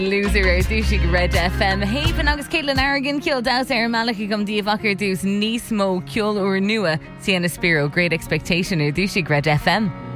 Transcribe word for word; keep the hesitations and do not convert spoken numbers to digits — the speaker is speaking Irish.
Loser ar dúsig Red F M. Haven agus Caitlin Aragon ceol daus ar malacha gom díomhachar dús níos mó ceol uair nua Sienna Spiro Great Expectation ar dúsig Red F M.